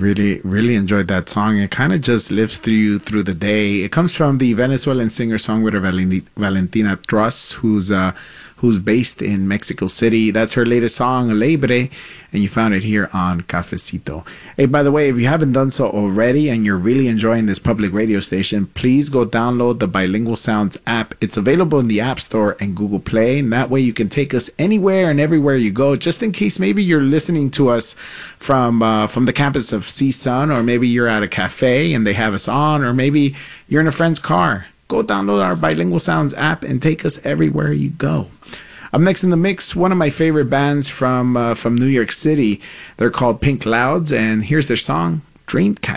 really enjoyed that song. It kind of just lives through the day. It comes from the Venezuelan singer-songwriter Valentina Truss, who's based in Mexico City. That's her latest song, Libre, and you found it here on Cafecito. Hey, by the way, if you haven't done so already and you're really enjoying this public radio station, please go download the Bilingual Sounds app. It's available in the App Store and Google Play, and that way you can take us anywhere and everywhere you go, just in case maybe you're listening to us from the campus of CSUN, or maybe you're at a cafe and they have us on, or maybe you're in a friend's car. Go download our Bilingual Sounds app and take us everywhere you go. Up next in the mix, one of my favorite bands from New York City. They're called Pink Clouds, and here's their song, Dreamcatcher.